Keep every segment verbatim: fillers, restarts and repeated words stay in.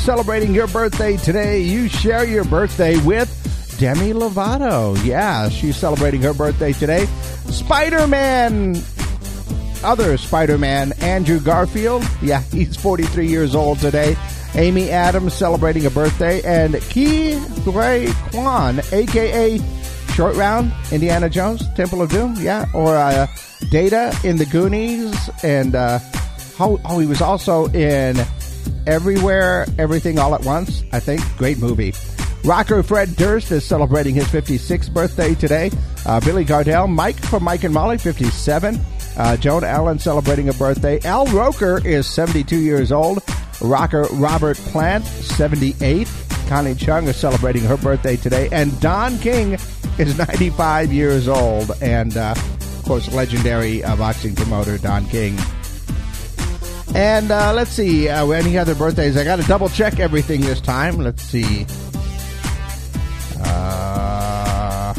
Celebrating your birthday today, you share your birthday with Demi Lovato. Yeah, she's celebrating her birthday today. Spider-Man, other Spider-Man, Andrew Garfield. Yeah, he's forty-three years old today. Amy Adams celebrating a birthday. And Ke Huy Quan, a k a. Short Round, Indiana Jones, Temple of Doom. Yeah, or uh, Data in the Goonies. And uh, oh, oh, he was also in Everywhere, Everything All at Once, I think. Great movie. Rocker Fred Durst is celebrating his fifty-sixth birthday today. Uh, Billy Gardell, Mike from Mike and Molly, fifty-seven. Uh, Joan Allen celebrating a birthday. Al Roker is seventy-two years old. Rocker Robert Plant, seventy-eight. Connie Chung is celebrating her birthday today. And Don King is ninety-five years old. And, uh, of course, legendary uh, boxing promoter Don King. And uh, let's see, uh, any other birthdays? I got to double check everything this time. Let's see. Uh,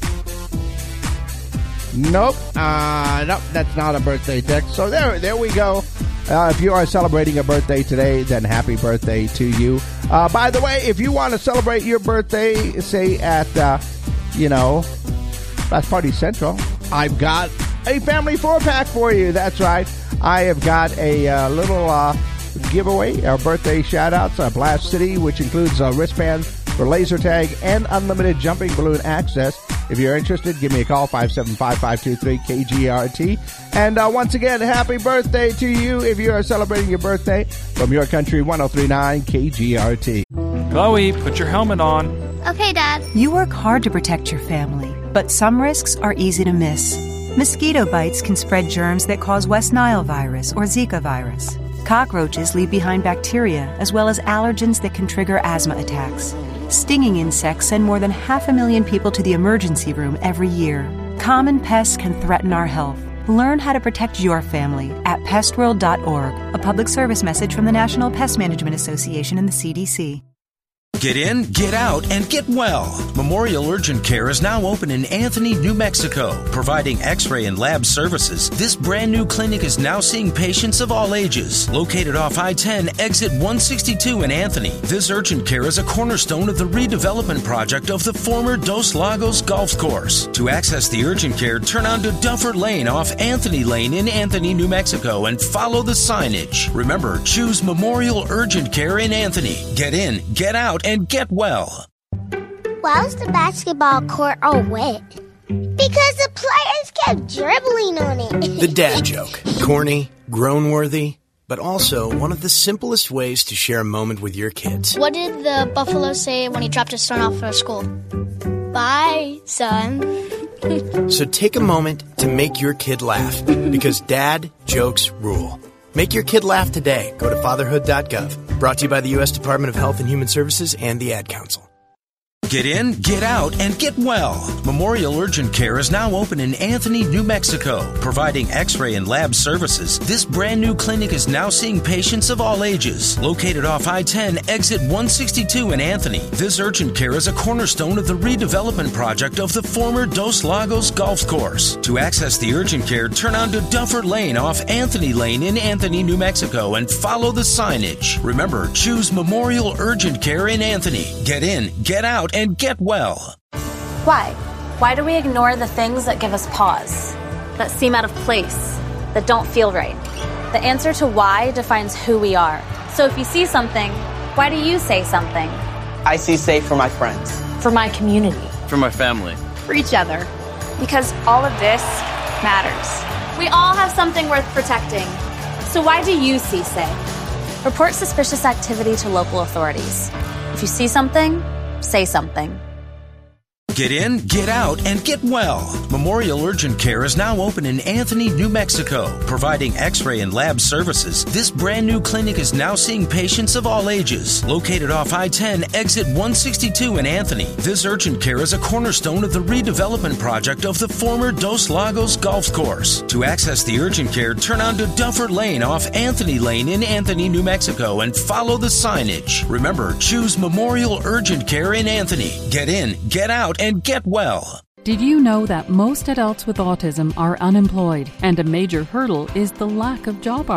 nope. Uh, nope, that's not a birthday text. So there, there we go. Uh, if you are celebrating a birthday today, then happy birthday to you. Uh, by the way, if you want to celebrate your birthday, say at, uh, you know, Bass Party Central, I've got a family four-pack for you. That's right. I have got a uh, little uh, giveaway, our birthday shout-outs, uh, Blast City, which includes uh, wristbands for laser tag and unlimited jumping balloon access. If you're interested, give me a call, five seven five, five two three, K G R T. And uh, once again, happy birthday to you if you are celebrating your birthday from your country, one oh three point nine K G R T. Chloe, put your helmet on. Okay, Dad. You work hard to protect your family, but some risks are easy to miss. Mosquito bites can spread germs that cause West Nile virus or Zika virus. Cockroaches leave behind bacteria as well as allergens that can trigger asthma attacks. Stinging insects send more than half a million people to the emergency room every year. Common pests can threaten our health. Learn how to protect your family at pest world dot org, a public service message from the National Pest Management Association and the C D C. Get in, get out, and get well. Memorial Urgent Care is now open in Anthony, New Mexico, providing x-ray and lab services. This brand new clinic is now seeing patients of all ages. Located off I ten, exit one sixty-two in Anthony, this urgent care is a cornerstone of the redevelopment project of the former Dos Lagos Golf Course. To access the urgent care, turn onto Duffer Lane off Anthony Lane in Anthony, New Mexico, and follow the signage. Remember, choose Memorial Urgent Care in Anthony. Get in, get out, and get well. Why was the basketball court all wet? Because the players kept dribbling on it. The dad joke. Corny, groan-worthy, but also one of the simplest ways to share a moment with your kids. What did the buffalo say when he dropped his son off for school? Bye, son. So take a moment to make your kid laugh, because dad jokes rule. Make your kid laugh today. Go to fatherhood dot gov. Brought to you by the U S Department of Health and Human Services and the Ad Council. Get in, get out, and get well. Memorial Urgent Care is now open in Anthony, New Mexico, providing x-ray and lab services. This brand new clinic is now seeing patients of all ages. Located off I ten, exit one sixty-two in Anthony, this urgent care is a cornerstone of the redevelopment project of the former Dos Lagos Golf Course. To access the urgent care, turn onto Duffer Lane off Anthony Lane in Anthony, New Mexico, and follow the signage. Remember, choose Memorial Urgent Care in Anthony. Get in, get out, and get well. Why? Why do we ignore the things that give us pause, that seem out of place, that don't feel right? The answer to why defines who we are. So if you see something, why do you say something? I see safe for my friends. For my community. For my family. For each other. Because all of this matters. We all have something worth protecting. So why do you see safe? Report suspicious activity to local authorities. If you see something, say something. Get in, get out, and get well. Memorial Urgent Care is now open in Anthony, New Mexico, providing x-ray and lab services. This brand new clinic is now seeing patients of all ages. Located off I ten, exit one sixty-two in Anthony, this urgent care is a cornerstone of the redevelopment project of the former Dos Lagos Golf Course. To access the urgent care, turn onto Duffer Lane off Anthony Lane in Anthony, New Mexico, and follow the signage. Remember, choose Memorial Urgent Care in Anthony. Get in, get out, and get well. Did you know that most adults with autism are unemployed, and a major hurdle is the lack of job